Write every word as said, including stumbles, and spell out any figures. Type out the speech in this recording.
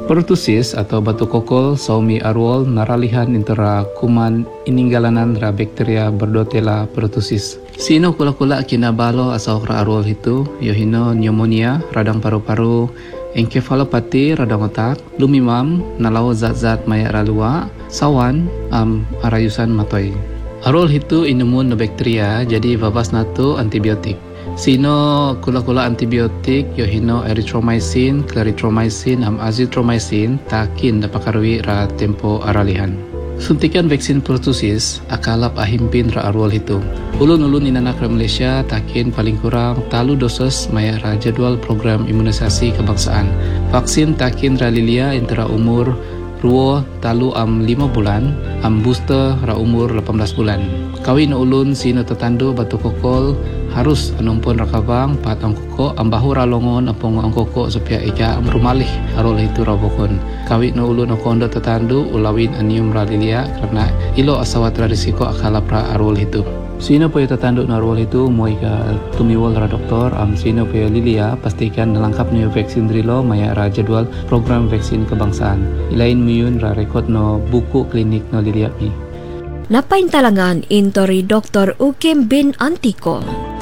Pertussis atau batu kokol saumi arwol naralihan intera kuman ininggalanan ra bakteria Bordetella pertussis. Sino kula-kula kinabalo asal ra arwol itu yohino pneumonia radang paru-paru, encephalopathy radang otak, lumimam nalaw zat-zat maya ralua, sawan am arayusan matoy. Arwol itu inumun na bakteria jadi babas nato antibiotik. Sino kula-kula antibiotik yohino erythromycin, clarithromycin, am azithromycin takin dapakarwi ra tempo aralihan. Suntikan vaksin pertussis akalap ahimpin ra arwol itu. Ulun-ulun inanak ra Malaysia takin paling kurang talu dosis maya ra jadwal program imunisasi kebangsaan. Vaksin takin ra lilia antara umur ruo talu am lima bulan, am booster ra umur lapan belas bulan. Kawin ulun sino tetandu batu kokol harus anumpun rakabang pat ang koko ambahu ralongon apong ang koko supaya ika merumalih arol itu rabokon. Kawin no ulun ang kondo tetandu ulawin anium ralilia karena ilo asawat risiko akalap ra arol itu. Sino po yung tatanduk na role itu mo ika tumiwal ra doktor am sino po yung lilia pastikan nalangkap niyo vaksin drilo maya ra jadwal program vaksin kebangsaan. Ilain mo yun ra rekod no buku klinik no lilia mi. Napaintalangan intori Doktor Ukim bin Antiko.